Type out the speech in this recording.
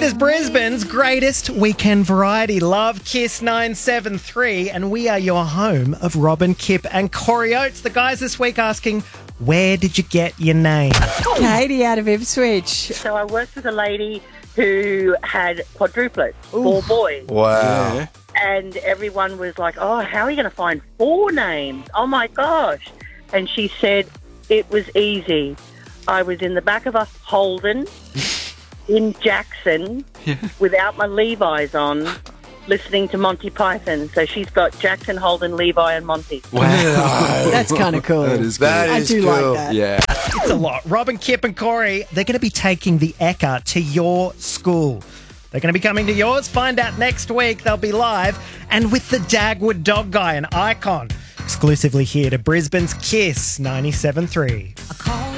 It is Brisbane's greatest weekend variety. Love Kiss 973, and we are your home of Robin, Kip and Corey Oates. The guys this week asking, where did you get your name? Katie out of Ipswich. So I worked with a lady who had quadruplets, 4 boys. Wow. Yeah. And everyone was like, oh, how are you going to find 4 names? Oh, my gosh. And she said, it was easy. I was in the back of a Holden in Jackson without my Levi's on, listening to Monty Python. So she's got Jackson, Holden, Levi and Monty. Wow. That's kind of cool. That is good. That I is do cool. like that. Yeah. It's a lot. Robin, Kip and Corey, they're going to be taking the Ekka to your school. They're going to be coming to yours. Find out next week. They'll be live. And with the Dagwood Dog Guy, an icon, exclusively here to Brisbane's Kiss 97.3.